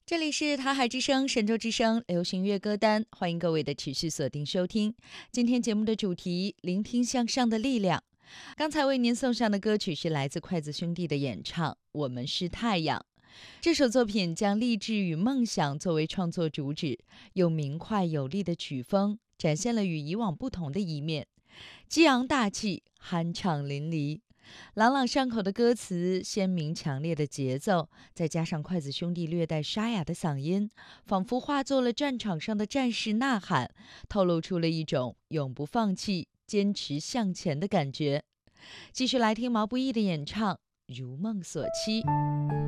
这里是台海之声、神州之声流行乐歌单，欢迎各位的持续锁定收听。今天节目的主题：聆听向上的力量。刚才为您送上的歌曲是来自筷子兄弟的演唱《我们是太阳》。这首作品将励志与梦想作为创作主旨，用明快有力的曲风展现了与以往不同的一面，激昂大气，酣畅淋漓。朗朗上口的歌词，鲜明强烈的节奏，再加上筷子兄弟略带沙哑的嗓音，仿佛化作了战场上的战士呐喊，透露出了一种永不放弃、坚持向前的感觉。继续来听毛不易的演唱《如梦所期》。